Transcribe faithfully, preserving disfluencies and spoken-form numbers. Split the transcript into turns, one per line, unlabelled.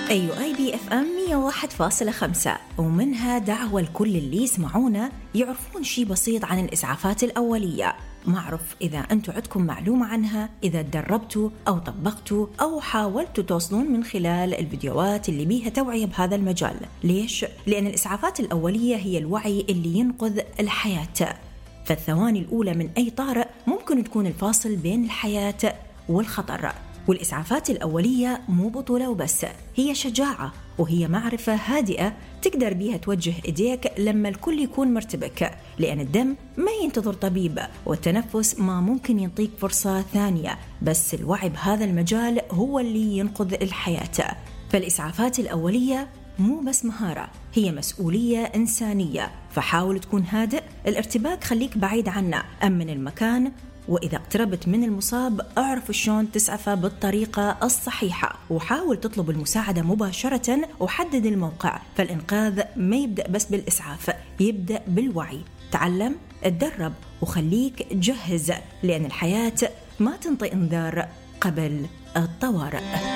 أيو آي بي إف إم مية وواحد فاصلة خمسة، ومنها دعوة لكل اللي يسمعونا يعرفون شي بسيط عن الإسعافات الأولية. ما أعرف إذا أنتوا عندكم معلومة عنها، إذا تدربتوا أو طبقتوا أو حاولتوا توصلون من خلال الفيديوهات اللي بيها توعية بهذا المجال. ليش؟ لأن الإسعافات الأولية هي الوعي اللي ينقذ الحياة. فالثواني الأولى من أي طارئ ممكن تكون الفاصل بين الحياة والخطر. والإسعافات الأولية مو بطولة وبس، هي شجاعة وهي معرفة هادئة تقدر بيها توجه إيديك لما الكل يكون مرتبك، لأن الدم ما ينتظر طبيب والتنفس ما ممكن ينطيك فرصة ثانية، بس الوعي بهذا المجال هو اللي ينقذ الحياة. فالإسعافات الأولية مو بس مهارة، هي مسؤولية إنسانية. فحاول تكون هادئ، الارتباك خليك بعيد عنه، أمن المكان، وإذا اقتربت من المصاب اعرف شلون تسعفه بالطريقة الصحيحة، وحاول تطلب المساعدة مباشرة وحدد الموقع. فالإنقاذ ما يبدأ بس بالإسعاف، يبدأ بالوعي. تعلم، اتدرب، وخليك جهز، لأن الحياة ما تنطي انذار قبل الطوارئ.